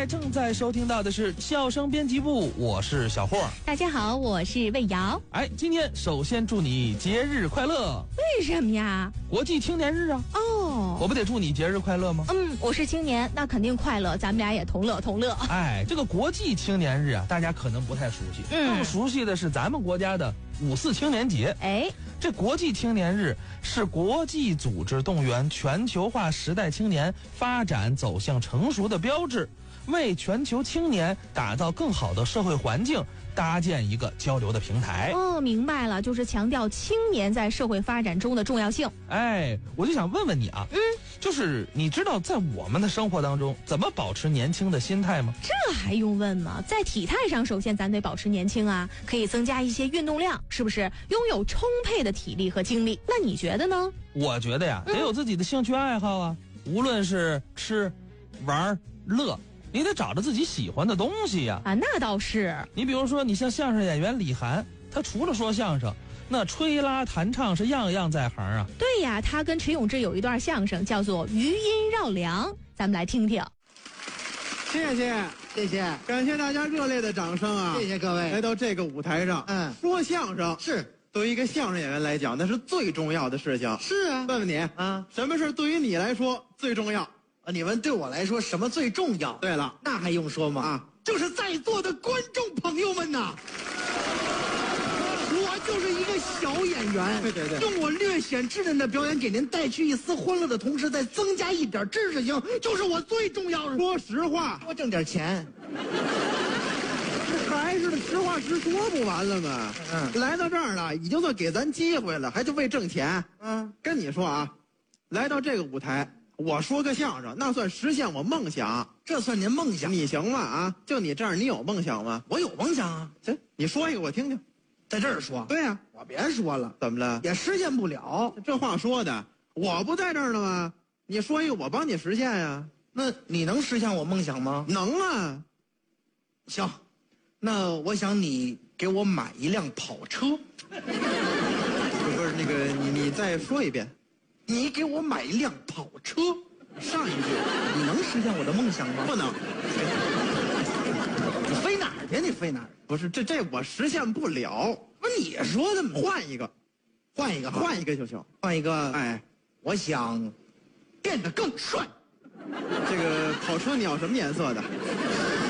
正在收听到的是笑声编辑部，我是小霍。 大家好，我是魏瑶。 今天首先祝你节日快乐。 为什么呀？ 国际青年日啊。 哦， 我不得祝你节日快乐吗？ 我是青年，那肯定快乐，咱们俩也同乐同乐。 这个国际青年日啊，大家可能不太熟悉，更熟悉的是咱们国家的5·4青年节。这国际青年日是国际组织动员全球化时代青年发展走向成熟的标志，为全球青年打造更好的社会环境，搭建一个交流的平台。 明白了，就是强调青年在社会发展中的重要性。 我就想问问你啊，就是你知道在我们的生活当中怎么保持年轻的心态吗？ 这还用问吗？在体态上，首先咱得保持年轻啊，可以增加一些运动量，是不是？拥有充沛的体力和精力。那你觉得呢？ 我觉得呀，得有自己的兴趣爱好啊，无论是吃、玩、乐。你得找着自己喜欢的东西呀！ 那倒是。 你比如说，你像相声演员李涵，他除了说相声，那吹拉弹唱是样样在行啊。 对呀，他跟陈永志有一段相声叫做《余音绕梁》，咱们来听听。 谢谢， 谢谢， 感谢大家热烈的掌声啊！ 谢谢各位来到这个舞台上，说相声是对于一个相声演员来讲，那是最重要的事情。 是啊， 问问你什么事对于你来说最重要？ 你们对我来说什么最重要？ 对了， 那还用说吗？就是在座的观众朋友们呐！我就是一个小演员， 对， 用我略显稚嫩的表演给您带去一丝欢乐的同时，再增加一点知识性，就是我最重要的。 说实话， 多挣点钱。 还是实话实说不完了吗？来到这儿了，已经算给咱机会了，还就为挣钱。跟你说啊，来到这个舞台。我说个相声，那算实现我梦想， 这算您梦想？ 你行吗？就你这样，你有梦想吗？ 我有梦想啊！ 行，你说一个我听听。 在这儿说？ 对呀， 我别说了。 怎么了？ 也实现不了。 这话说的，我不在这儿呢吗？你说一个，我帮你实现呀。 那你能实现我梦想吗？ 能啊。 行，那我想你给我买一辆跑车。 不是那个，你再说一遍。 你给我买一辆跑车。 上一句， 你能实现我的梦想吗？ 不能。 你飞哪儿去？你飞哪儿？ 不是，这我实现不了。 不是你说的吗？ 换一个就行。 换一个。我想变得更帅。 这个跑车你要什么颜色的？